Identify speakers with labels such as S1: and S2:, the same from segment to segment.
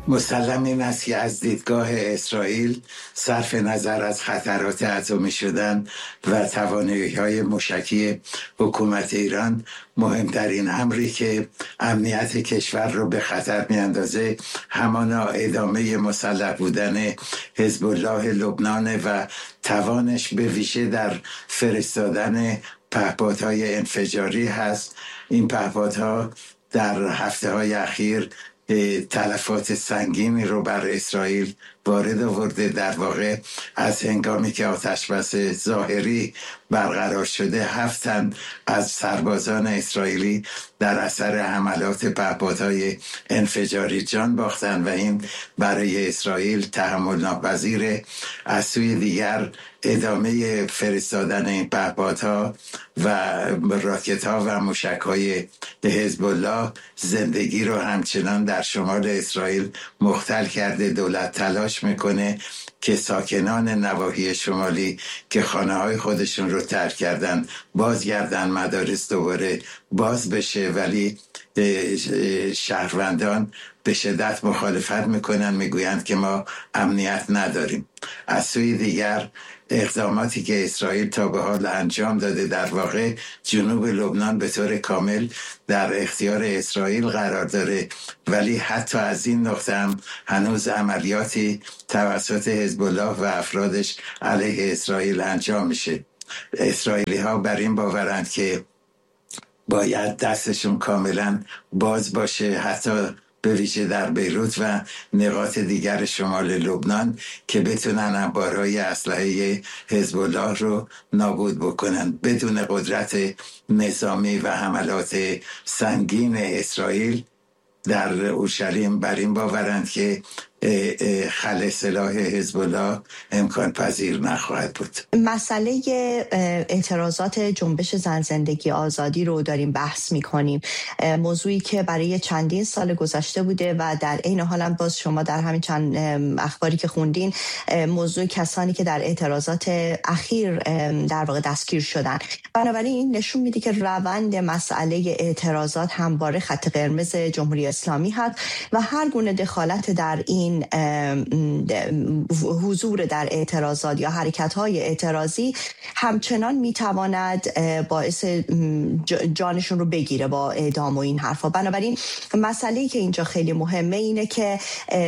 S1: مسلم این است که از دیدگاه اسرائیل صرف نظر از خطرات اتمی شدن و توانایی‌های موشکی حکومت ایران، مهمترین امری که امنیت کشور رو به خطر میاندازه همانا ادامه مسلح بودن حزب الله لبنان و توانش به ویژه در فرستادن پهپادهای انفجاری هست. این پهپادها در هفته‌های اخیر تلفات سنگینی رو بر اسرائیل وارد آورده. در واقع از هنگامی که آتشبس ظاهری برقرار شده 7 تن از سربازان اسرائیلی در اثر حملات پهپادهای انفجاری جان باختن و این برای اسرائیل تحمل ناپذیره. از سوی دیگر ادامه فرستادن این پهپادها و راکت‌ها و موشک‌های حزب الله زندگی رو همچنان در شمال اسرائیل مختل کرده. دولت تلاش میکنه که ساکنان نواحی شمالی که خانه‌های خودشون رو ترک کردن بازگردن، مدارس دوباره باز بشه، ولی شهروندان به شدت مخالفت میکنن، میگویند که ما امنیت نداریم. از سوی دیگر اقداماتی که اسرائیل تا به حال انجام داده، در واقع جنوب لبنان به طور کامل در اختیار اسرائیل قرار داره، ولی حتی از این نقطه هم هنوز عملیاتی توسط حزب الله و افرادش علیه اسرائیل انجام میشه. اسرائیلی ها بر این باورند که باید دستشون کاملا باز باشه، حتی به ویژه در بیروت و نقاط دیگر شمال لبنان، که بتونن انبارهای اسلحه حزب الله رو نابود بکنن. بدون قدرت نظامی و حملات سنگین اسرائیل در اورشلیم بر این باورند که خلع سلاح حزب الله امکان پذیر نخواهد بود.
S2: مسئله اعتراضات جنبش زن زندگی آزادی رو داریم بحث میکنیم، موضوعی که برای چندین سال گذشته بوده و در عین حال هم باز شما در همین چند اخباری که خوندین موضوع کسانی که در اعتراضات اخیر در واقع دستگیر شدن. بنابراین این نشون میده که روند مسئله اعتراضات همواره خط قرمز جمهوری اسلامی هست و هر گونه دخالت در این حضور در اعتراضات یا حرکت‌های اعتراضی همچنان میتواند باعث جانشون رو بگیره با اعدام و این حرفا. بنابراین مسئله‌ای که اینجا خیلی مهمه اینه که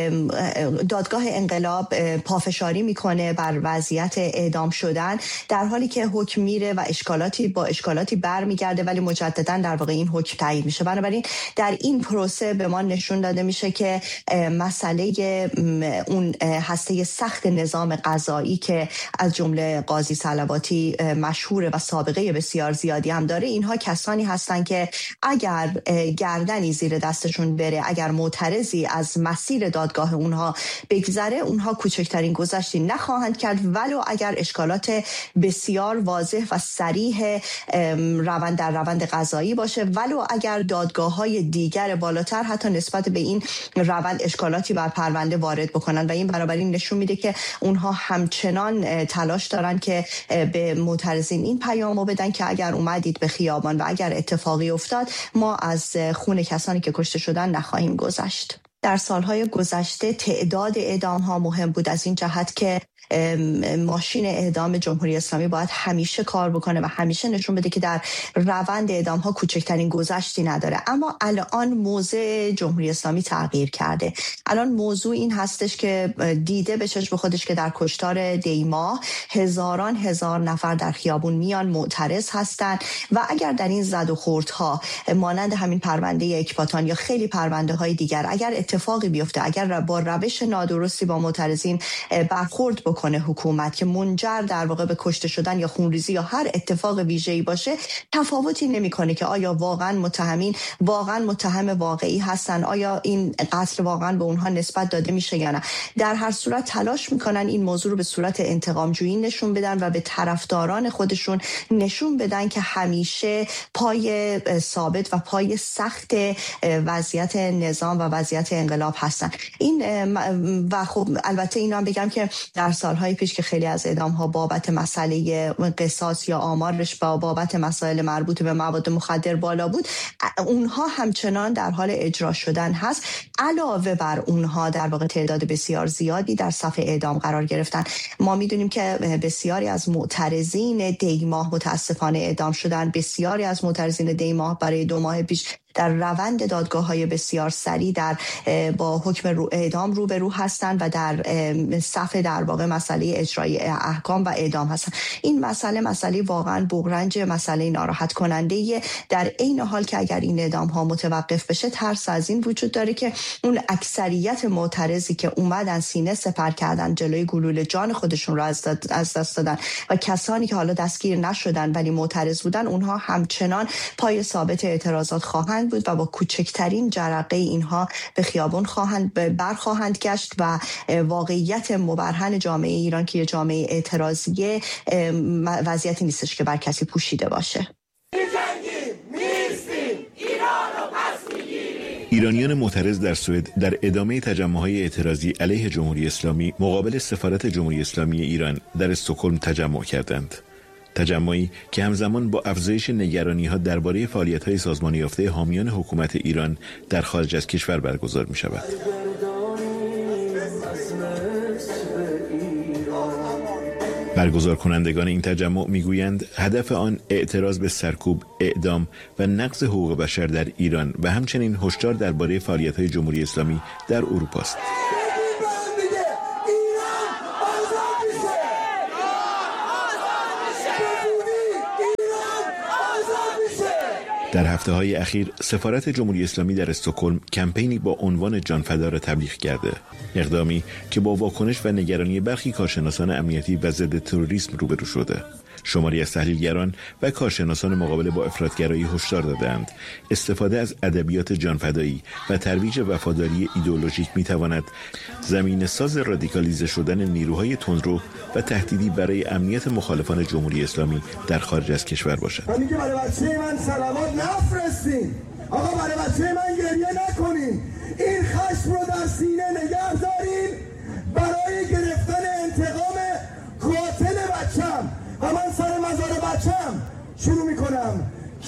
S2: دادگاه انقلاب پافشاری میکنه بر وضعیت اعدام شدن، در حالی که حکم میره و اشکالاتی برمیگرده، ولی مجددا در واقع این حکم تایید میشه. بنابراین در این پروسه به ما نشون داده میشه که مسئله اون هسته سخت نظام قضایی که از جمله قاضی صلواتی مشهوره و سابقه بسیار زیادی هم داره، اینها کسانی هستن که اگر گردنی زیر دستشون بره، اگر معترضی از مسیر دادگاه اونها بگذره، اونها کوچکترین گذشتی نخواهند کرد، ولو اگر اشکالات بسیار واضح و صریح روند قضایی باشه، ولو اگر دادگاه‌های دیگر بالاتر حتی نسبت به این روند اشکالاتی بر پرونده وارد بکنن. و این بنابراین نشون میده که اونها همچنان تلاش دارن که به معترضین این پیامو بدن که اگر اومدید به خیابان و اگر اتفاقی افتاد، ما از خون کسانی که کشته شدن نخواهیم گذشت. در سالهای گذشته تعداد اعدام ها مهم بود از این جهت که ماشین اعدام جمهوری اسلامی باید همیشه کار بکنه و همیشه نشون بده که در روند اعدام ها کوچکترین گذشتی نداره. اما الان موضع جمهوری اسلامی تغییر کرده. الان موضوع این هستش که دیده به چشم خودش که در کشتار دیما هزار نفر در خیابون میان معترض هستن و اگر در این زد و خوردها مانند همین پرونده اکباتان یا خیلی پرونده های دیگر اگر اتفاقی بیفته، اگر با روش نادرستی با معترضین برخورد بکنه حکومت که منجر در واقع به کشته شدن یا خونریزی یا هر اتفاق ویژه‌ای باشه، تفاوتی نمی‌کنه که آیا واقعا متهمین واقعا متهم واقعی هستن، آیا این قتل واقعا به اونها نسبت داده میشه یا نه. در هر صورت تلاش میکنن این موضوع رو به صورت انتقام جویی نشون بدن و به طرفداران خودشون نشون بدن که همیشه پای ثابت و پای سخت وضعیت نظام و وضعیت انقلاب هستن. این و خب البته اینا هم بگم که در سالهای پیش که خیلی از اعدام‌ها بابت مسئله قصاص یا آمارش با بابت مسائل مربوط به مواد مخدر بالا بود، اونها همچنان در حال اجرا شدن هست. علاوه بر اونها در واقع تعداد بسیار زیادی در صف اعدام قرار گرفتن. ما میدونیم که بسیاری از معترضین دیماه متاسفانه اعدام شدن. بسیاری از معترضین دیماه برای 2 ماه پیش در روند دادگاه‌های بسیار سریع با حکم اعدام روبرو هستند و در صف در واقع مسئله اجرای احکام و اعدام هستند. این مسئله واقعا بغرنج، مسئله ناراحت کننده. در عین حال که اگر این اعدام‌ها متوقف بشه، ترس از این وجود داره که اون اکثریت معترضی که اومدن سینه سپر کردن، جلوی گلوله جان خودشون رو از دست دادن و کسانی که حالا دستگیر نشدن ولی معترض بودن، اونها همچنان پای ثابت اعتراضات خواهند بود و با کوچکترین جرقه اینها به خیابان برخواهند گشت و واقعیت مبرهن جامعه ایران که یه جامعه اعتراضیه وضعیتی نیستش که بر کسی پوشیده باشه.
S3: ایرانیان معترض در سوئد در ادامه تجمع‌های اعتراضی علیه جمهوری اسلامی مقابل سفارت جمهوری اسلامی ایران در استکهلم تجمع کردند. تجمعی که همزمان با افزایش نگرانی‌ها درباره فعالیت‌های سازمان یافته حامیان حکومت ایران در خارج از کشور برگزار می‌شود. برگزار کنندگان این تجمع میگویند هدف آن اعتراض به سرکوب، اعدام و نقض حقوق بشر در ایران و همچنین هشدار درباره فعالیت‌های جمهوری اسلامی در اروپا است. در هفته‌های اخیر سفارت جمهوری اسلامی در استکهلم کمپینی با عنوان جانفدا را تبلیغ کرده. اقدامی که با واکنش و نگرانی برخی کارشناسان امنیتی و ضد تروریسم روبرو شده. شماری از تحلیلگران و کارشناسان مقابله با افراطگرایی هشدار دادند استفاده از ادبیات جانفدایی و ترویج وفاداری ایدئولوژیک میتواند زمینه ساز رادیکالیزه شدن نیروهای تندرو و تهدیدی برای امنیت مخالفان جمهوری اسلامی در خارج از کشور باشد.
S4: میگه برای بچه من صلوات نفرستین، آقا برای بچه من گریه نکنین، این خشم رو در سینه نگه دارین برای گرفتن انتقام قاتل بچم و من سر مزار بچم شروع میکنم